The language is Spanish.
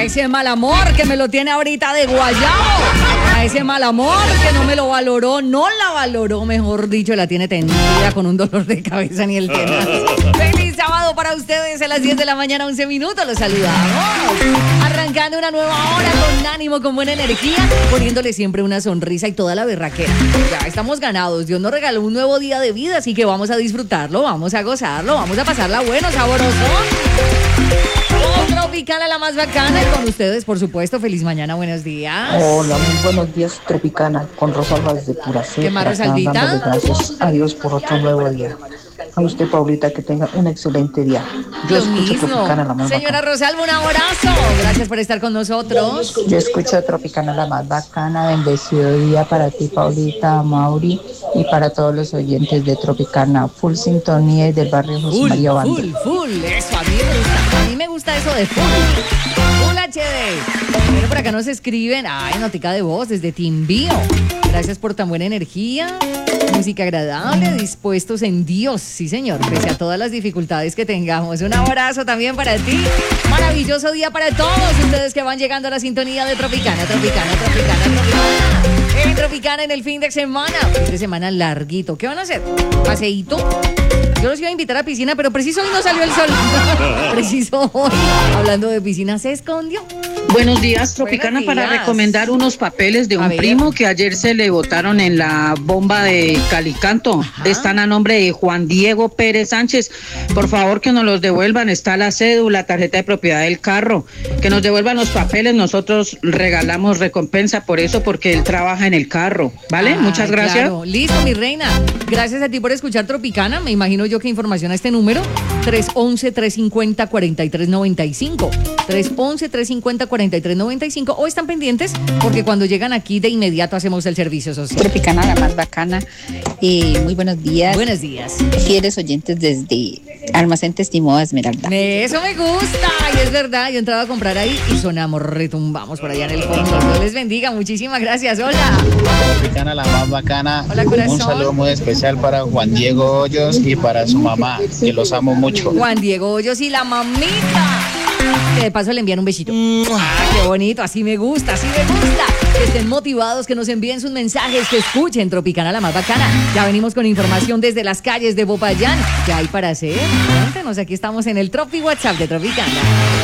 ese mal amor que me lo tiene ahorita de guayabo, a ese mal amor que no me lo valoró, no la valoró, mejor dicho, la tiene tendida con un dolor de cabeza ni el tenaz. Feliz sábado para ustedes a las 10 de la mañana, 11 minutos, los saludamos. Arrancando una nueva hora con ánimo, con buena energía, poniéndole siempre una sonrisa y toda la berraquera. Ya estamos ganados, Dios nos regaló un nuevo día de vida, así que vamos a disfrutarlo, vamos a gozarlo, vamos a pasarla bueno, sabroso. Tropicana, la más bacana, y con ustedes, por supuesto, feliz mañana, buenos días. Hola, muy buenos días, Tropicana, con Rosalba desde Puracé. ¿Qué más, Rosalvita? Dándole gracias a Dios por otro nuevo día. A usted, Paulita, que tenga un excelente día. Yo Lo escucho mismo. Tropicana, la más Señora bacana. Rosalba, un abrazo. Gracias por estar con nosotros. Yo escucho Tropicana, la más bacana. Bendecido día para ti, Paulita, Mauri, y para todos los oyentes de Tropicana. Full sintonía y del barrio José María Banda. Full. Eso, a mí me gusta. A mí me gusta eso de full HD. Bueno, por acá nos escriben. Ay, notica de voz desde Timbío. Gracias por tan buena energía. Música agradable, dispuestos en Dios. Sí, señor, pese a todas las dificultades que tengamos. Un abrazo también para ti. Maravilloso día para todos ustedes que van llegando a la sintonía de Tropicana. En Tropicana en el fin de semana larguito. ¿Qué van a hacer? ¿Paseíto? Yo los iba a invitar a piscina, pero preciso hoy no salió el sol. Preciso hoy, hablando de piscina, se escondió. Buenos días, Tropicana, Buenos días. para recomendar unos papeles de A un ver. primo que ayer se le botaron en la bomba de Calicanto. Están a nombre de Juan Diego Pérez Sánchez. Por favor, que nos los devuelvan. Está la cédula, tarjeta de propiedad del carro. Que nos devuelvan los papeles. Nosotros regalamos recompensa por eso, porque él trabaja en el carro. ¿Vale? Muchas gracias. Claro. Listo, mi reina. Gracias a ti por escuchar Tropicana. Me imagino yo que información a este número. 311-350-4395. 311-350-4395. O están pendientes porque cuando llegan aquí de inmediato hacemos el servicio social. Tropicana, la más bacana. Muy buenos días. Buenos días. Fieles oyentes desde Almacén Testimoda Esmeralda. Eso me gusta. Y es verdad, yo he entrado a comprar ahí y sonamos, retumbamos por allá en el fondo. Dios les bendiga. Muchísimas gracias. Hola. Tropicana, la más bacana. Hola, corazón. Un saludo muy especial para Juan Diego Hoyos y para su mamá, que los amo mucho. Juan Diego Hoyos y la mamita. Que de paso le envían un besito. Qué bonito, así me gusta. Que estén motivados, que nos envíen sus mensajes, que escuchen Tropicana, la más bacana. Ya venimos con información desde las calles de Popayán. ¿Qué hay para hacer? Cuéntenos, aquí estamos en el Tropi WhatsApp de Tropicana.